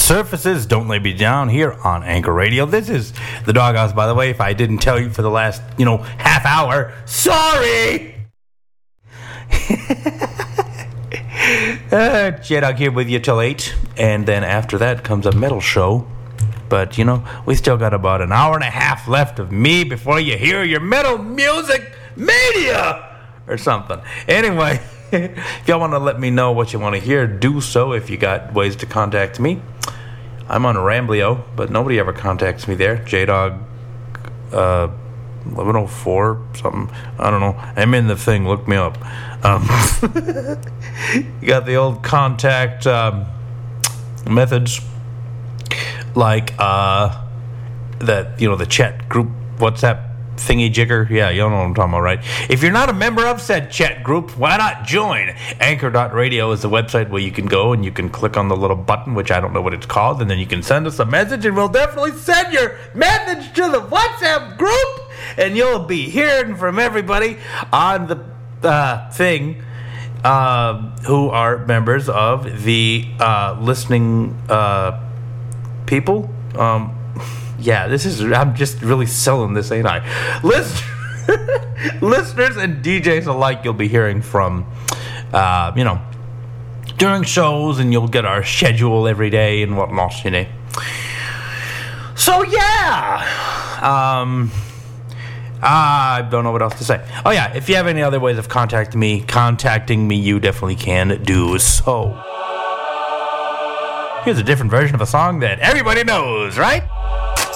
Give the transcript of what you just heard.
surfaces. Don't Lay Me Down here on Anchor Radio. This is the Doghouse, by the way. If I didn't tell you for the last, half hour, sorry! J-Dog here with you till 8, and then after that comes a metal show. But, we still got about an hour and a half left of me before you hear your metal music mania or something. Anyway, if y'all want to let me know what you want to hear, do so if you got ways to contact me. I'm on Ramblio, but nobody ever contacts me there. J-Dog 1104 something. I don't know. I'm in the thing. Look me up. You got the old contact methods like that, the chat group WhatsApp thingy jigger. Yeah, you know what I'm talking about, right? If you're not a member of said chat group, why not join? Anchor.radio is the website where you can go and you can click on the little button, which I don't know what it's called, and then you can send us a message, and we'll definitely send your message to the WhatsApp group, and you'll be hearing from everybody on the thing who are members of the listening people. I'm just really selling this, ain't I? Listeners and DJs alike, you'll be hearing from, during shows, and you'll get our schedule every day and whatnot, So, yeah. I don't know what else to say. Oh, yeah, if you have any other ways of contacting me, you definitely can do so. Here's a different version of a song that everybody knows, right?